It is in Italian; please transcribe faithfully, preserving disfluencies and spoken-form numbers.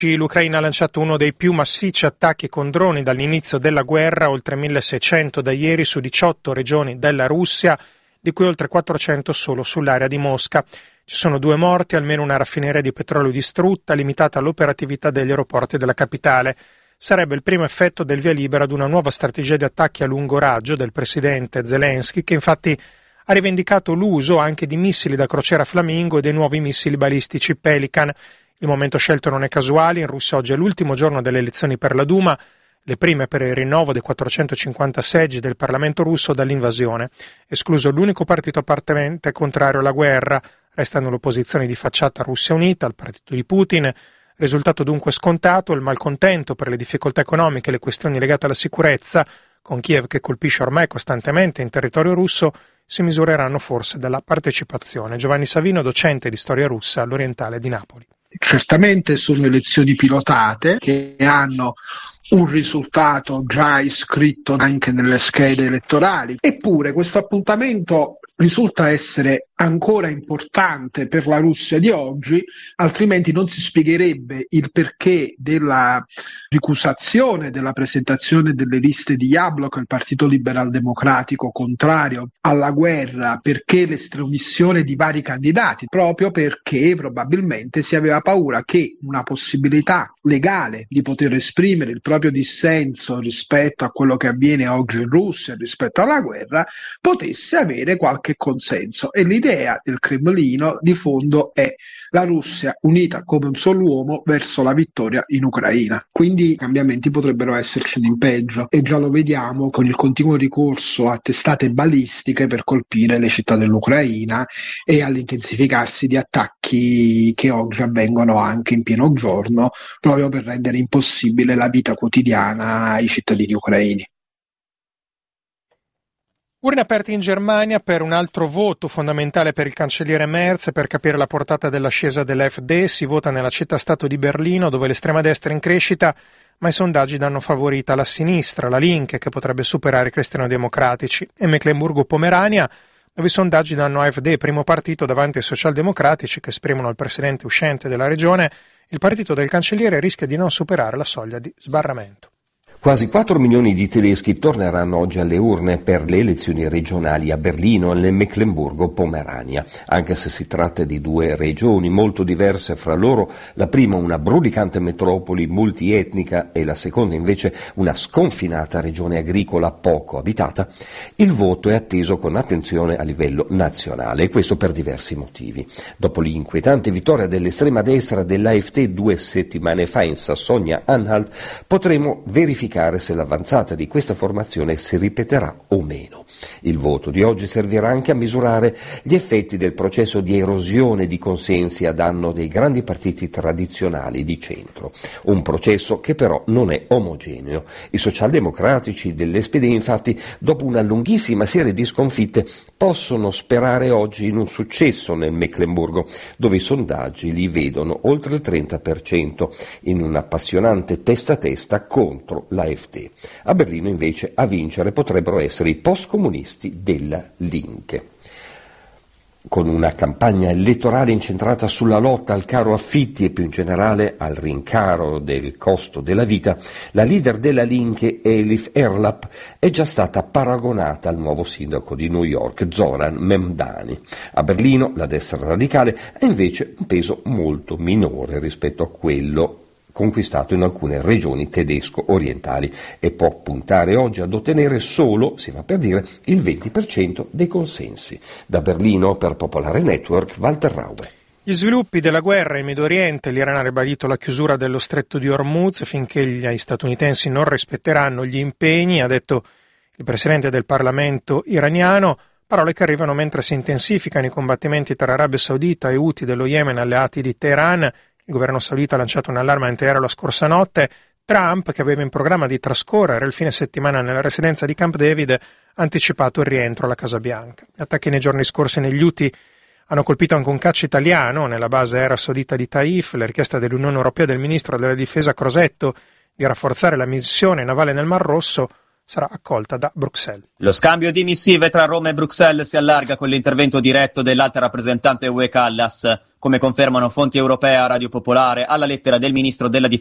L'Ucraina ha lanciato uno dei più massicci attacchi con droni dall'inizio della guerra, oltre milleseicento da ieri su diciotto regioni della Russia, di cui oltre quattrocento solo sull'area di Mosca. Ci sono due morti, almeno una raffineria di petrolio distrutta, limitata l'operatività degli aeroporti della capitale. Sarebbe il primo effetto del via libera ad una nuova strategia di attacchi a lungo raggio del presidente Zelensky, che infatti ha rivendicato l'uso anche di missili da crociera Flamingo e dei nuovi missili balistici Pelican. Il momento scelto non è casuale, in Russia oggi è l'ultimo giorno delle elezioni per la Duma, le prime per il rinnovo dei quattrocentocinquanta seggi del Parlamento russo dall'invasione. Escluso l'unico partito appartenente contrario alla guerra, restano l'opposizione di facciata Russia Unita, il partito di Putin. Risultato dunque scontato, il malcontento per le difficoltà economiche e le questioni legate alla sicurezza, con Kiev che colpisce ormai costantemente in territorio russo, si misureranno forse dalla partecipazione. Giovanni Savino, docente di storia russa all'Orientale di Napoli. Certamente sono elezioni pilotate che hanno un risultato già iscritto anche nelle schede elettorali, eppure questo appuntamento risulta essere ancora importante per la Russia di oggi, altrimenti non si spiegherebbe il perché della ricusazione della presentazione delle liste di Jablok, il partito liberal democratico contrario alla guerra, perché l'estromissione di vari candidati, proprio perché probabilmente si aveva paura che una possibilità legale di poter esprimere il proprio dissenso rispetto a quello che avviene oggi in Russia, rispetto alla guerra, potesse avere qualche consenso. E l'idea del Cremlino di fondo è la Russia unita come un solo uomo verso la vittoria in Ucraina. Quindi i cambiamenti potrebbero essercene in peggio e già lo vediamo con il continuo ricorso a testate balistiche per colpire le città dell'Ucraina e all'intensificarsi di attacchi che oggi avvengono anche in pieno giorno, proprio per rendere impossibile la vita quotidiana ai cittadini ucraini. Urne aperte in Germania per un altro voto fondamentale per il cancelliere Merz. Per capire la portata dell'ascesa dell'A F D si vota nella città-stato di Berlino, dove l'estrema destra è in crescita, ma i sondaggi danno favorita la sinistra, la Linke, che potrebbe superare i cristiano-democratici, e Mecklenburgo-Pomerania, dove i sondaggi danno A F D primo partito davanti ai socialdemocratici, che esprimono al presidente uscente della regione. Il partito del cancelliere rischia di non superare la soglia di sbarramento. Quasi quattro milioni di tedeschi torneranno oggi alle urne per le elezioni regionali a Berlino e nel Mecklenburgo-Pomerania, anche se si tratta di due regioni molto diverse fra loro, la prima una brulicante metropoli multietnica e la seconda invece una sconfinata regione agricola poco abitata. Il voto è atteso con attenzione a livello nazionale, e questo per diversi motivi. Dopo l'inquietante vittoria dell'estrema destra dell'A F D due settimane fa in Sassonia-Anhalt, potremo verificare se l'avanzata di questa formazione si ripeterà o meno. Il voto di oggi servirà anche a misurare gli effetti del processo di erosione di consensi a danno dei grandi partiti tradizionali di centro, un processo che però non è omogeneo. I socialdemocratici dell'S P D infatti, dopo una lunghissima serie di sconfitte, possono sperare oggi in un successo nel Meclemburgo, dove i sondaggi li vedono oltre il trenta per cento, in un appassionante testa a testa contro l'A F D. A Berlino invece a vincere potrebbero essere i postcomunisti della Linke. Con una campagna elettorale incentrata sulla lotta al caro affitti e più in generale al rincaro del costo della vita, la leader della Linke, Elif Erlap, è già stata paragonata al nuovo sindaco di New York, Zoran Memdani. A Berlino la destra radicale ha invece un peso molto minore rispetto a quello conquistato in alcune regioni tedesco-orientali e può puntare oggi ad ottenere solo, si va per dire, il venti per cento dei consensi. Da Berlino, per Popolare Network, Walter Raue. Gli sviluppi della guerra in Medio Oriente, l'Iran ha ribadito la chiusura dello stretto di Hormuz finché gli statunitensi non rispetteranno gli impegni, ha detto il presidente del Parlamento iraniano, parole che arrivano mentre si intensificano i combattimenti tra Arabia Saudita e Houthi dello Yemen, alleati di Teheran. Il governo saudita ha lanciato un allarme antiaereo la scorsa notte. Trump, che aveva in programma di trascorrere il fine settimana nella residenza di Camp David, ha anticipato il rientro alla Casa Bianca. Gli attacchi nei giorni scorsi negli Houthi hanno colpito anche un caccia italiano nella base aerea saudita di Taif. La richiesta dell'Unione Europea e del ministro della Difesa Crosetto di rafforzare la missione navale nel Mar Rosso sarà accolta da Bruxelles. Lo scambio di missive tra Roma e Bruxelles si allarga con l'intervento diretto dell'alta rappresentante U E Callas. Come confermano fonti europee a Radio Popolare, alla lettera del ministro della Difesa